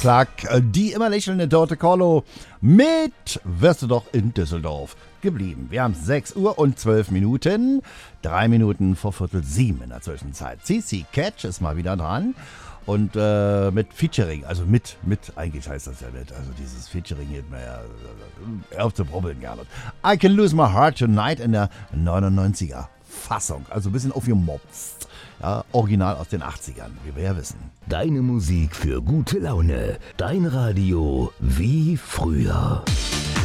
Plug, die immer lächelnde Dorte Collo mit Wirst du doch in Düsseldorf geblieben. Wir haben 6 Uhr und 12 Minuten, 3 Minuten vor 6:15 in der Zwischenzeit. CC Catch ist mal wieder dran und mit Featuring, also mit, eigentlich heißt das ja nicht, also dieses Featuring geht mir ja auf zu brubbeln gerne. I Can Lose My Heart Tonight in der 99er Fassung, also ein bisschen aufgemopst. Ja, original aus den 80ern, wie wir ja wissen. Deine Musik für gute Laune. Dein Radio wie früher.